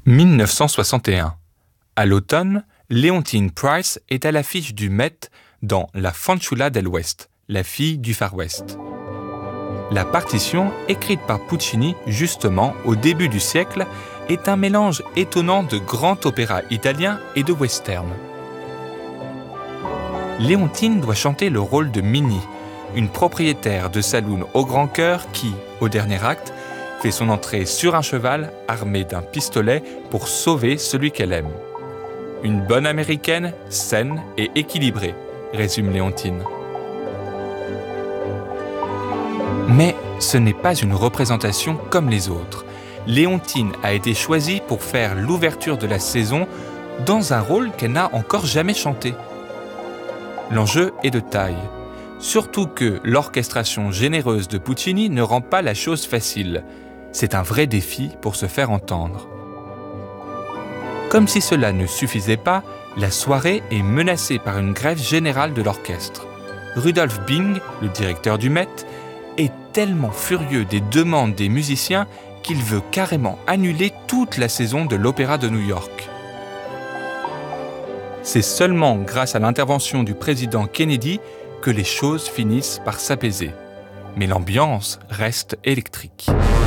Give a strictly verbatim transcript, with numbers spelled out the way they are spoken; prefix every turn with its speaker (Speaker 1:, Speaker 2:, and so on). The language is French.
Speaker 1: dix-neuf cent soixante et un. À l'automne, Leontine Price est à l'affiche du Met dans La Fanciulla del West, la fille du Far West. La partition, écrite par Puccini justement au début du siècle, est un mélange étonnant de grand opéra italien et de western. Leontine doit chanter le rôle de Minnie, une propriétaire de saloon au grand cœur qui, au dernier acte, fait son entrée sur un cheval armé d'un pistolet pour sauver celui qu'elle aime. Une bonne américaine, saine et équilibrée, résume Leontine. Mais ce n'est pas une représentation comme les autres. Leontine a été choisie pour faire l'ouverture de la saison dans un rôle qu'elle n'a encore jamais chanté. L'enjeu est de taille, surtout que l'orchestration généreuse de Puccini ne rend pas la chose facile. C'est un vrai défi pour se faire entendre. Comme si cela ne suffisait pas, la soirée est menacée par une grève générale de l'orchestre. Rudolf Bing, le directeur du Met, est tellement furieux des demandes des musiciens qu'il veut carrément annuler toute la saison de l'Opéra de New York. C'est seulement grâce à l'intervention du président Kennedy que les choses finissent par s'apaiser. Mais l'ambiance reste électrique.